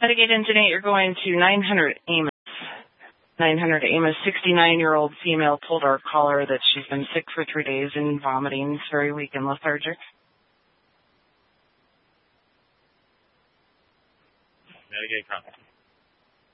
Medicaid Intonate, you're going to 900 Amos. 900 Amos, 69-year-old female, told our caller that she's been sick for 3 days and vomiting, very weak and lethargic. Medicaid contact.